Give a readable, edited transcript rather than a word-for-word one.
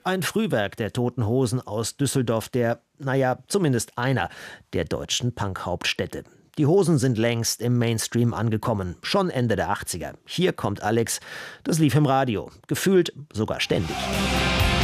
Ein Frühwerk der Toten Hosen aus Düsseldorf, zumindest einer der deutschen Punk-Hauptstädte. Die Hosen sind längst im Mainstream angekommen, schon Ende der 80er. Hier kommt Alex, das lief im Radio, gefühlt sogar ständig.